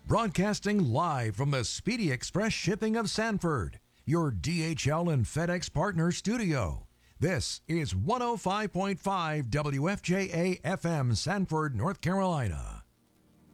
Broadcasting live from the Speedy Express Shipping of Sanford, your DHL and FedEx partner studio. This is 105.5 WFJA FM, Sanford, North Carolina.